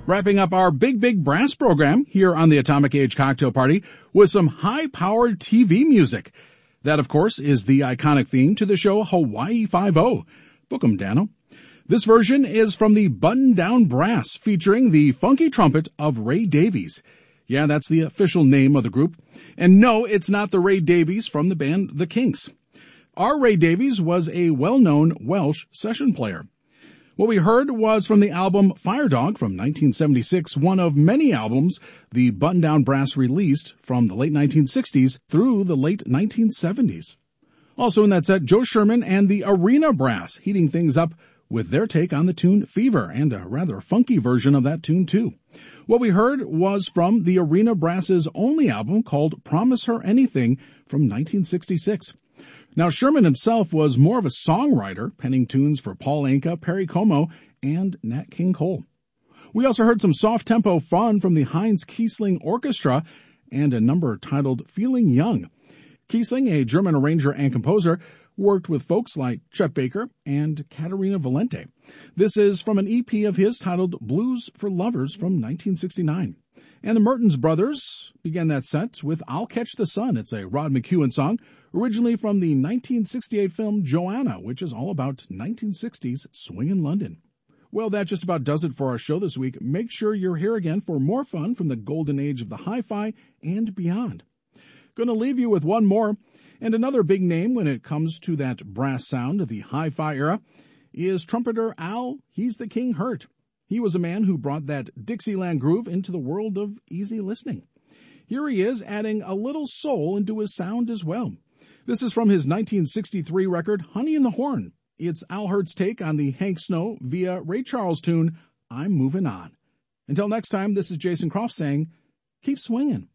Wrapping up our Big Brass program here on the Atomic Age Cocktail Party with some high-powered TV music. That, of course, is the iconic theme to the show Hawaii Five-0. Book 'em, Dano. This version is from the Button Down Brass, featuring the funky trumpet of Ray Davies. Yeah, that's the official name of the group. And no, it's not the Ray Davies from the band The Kinks. Our Ray Davies was a well-known Welsh session player. What we heard was from the album Firedog from 1976, one of many albums the Button Down Brass released from the late 1960s through the late 1970s. Also in that set, Joe Sherman and the Arena Brass heating things up with their take on the tune Fever, and a rather funky version of that tune too. What we heard was from the Arena Brass's only album called Promise Her Anything from 1966. Now, Sherman himself was more of a songwriter, penning tunes for Paul Anka, Perry Como, and Nat King Cole. We also heard some soft-tempo fun from the Heinz Kiesling Orchestra and a number titled Feeling Young. Kiesling, a German arranger and composer, worked with folks like Chet Baker and Caterina Valente. This is from an EP of his titled Blues for Lovers from 1969. And the Mertens Brothers began that set with I'll Catch the Sun. It's a Rod McEwen song, originally from the 1968 film Joanna, which is all about 1960s swingin' London. Well, that just about does it for our show this week. Make sure you're here again for more fun from the golden age of the hi-fi and beyond. Going to leave you with one more, and another big name when it comes to that brass sound of the hi-fi era is trumpeter Al He's the King Hurt. He was a man who brought that Dixieland groove into the world of easy listening. Here he is adding a little soul into his sound as well. This is from his 1963 record, Honey in the Horn. It's Al Hurt's take on the Hank Snow via Ray Charles tune, I'm Moving On. Until next time, this is Jason Croft saying, keep swinging.